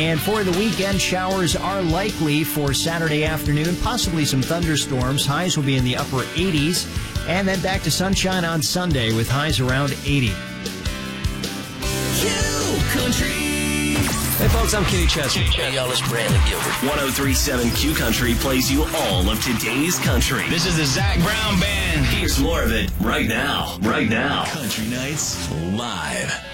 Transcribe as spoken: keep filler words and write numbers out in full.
And for the weekend, showers are likely for Saturday afternoon, possibly some thunderstorms. Highs will be in the upper eighties. And then back to sunshine on Sunday with highs around eighty. Q Country. Hey folks, I'm Kenny Chesney. Hey y'all, it's Bradley Gilbert. one oh three point seven Q Country plays you all of today's country. This is the Zach Brown Band. Here's more of it right now. Right now. Country Nights Live.